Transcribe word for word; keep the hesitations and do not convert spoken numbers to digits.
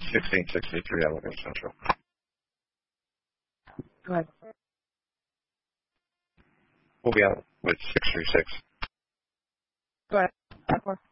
sixteen sixty-three Avenue Central. Go ahead. We'll be out with six three six. Go ahead.